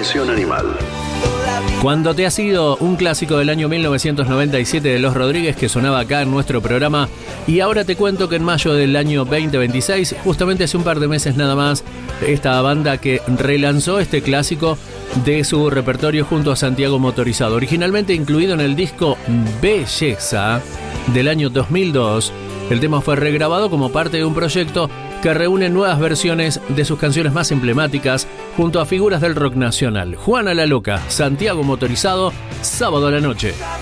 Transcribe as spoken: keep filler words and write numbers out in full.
Atención Animal. Cuando te ha sido un clásico del año mil novecientos noventa y siete de Los Rodríguez que sonaba acá en nuestro programa, y ahora te cuento que en mayo del año veinte veintiséis, justamente hace un par de meses nada más, esta banda que relanzó este clásico de su repertorio junto a Santiago Motorizado, originalmente incluido en el disco Belleza del año dos mil dos. El tema fue regrabado como parte de un proyecto que reúne nuevas versiones de sus canciones más emblemáticas junto a figuras del rock nacional. Juana la Loca, Santiago Motorizado, sábado a la noche.